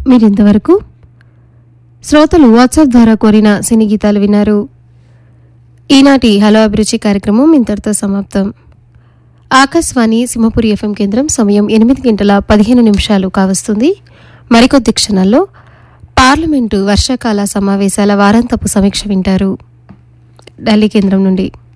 మీరింతవరకు శ్రోతలు వాట్సాప్ ద్వారా కోరిన సినీ గీతాలు విన్నారు. ఈనాటి హలో అభిరుచి కార్యక్రమం ఇంతటితో సమాప్తం. ఆకాశవాణి సింహపురి ఎఫ్ఎం కేంద్రం సమయం 8:15 కావస్తుంది. మరికొద్ది క్షణాల్లో పార్లమెంటు వర్షాకాల సమావేశాల వారాంతపు సమీక్ష వింటారు. ఢిల్లీ కేంద్రం నుండి.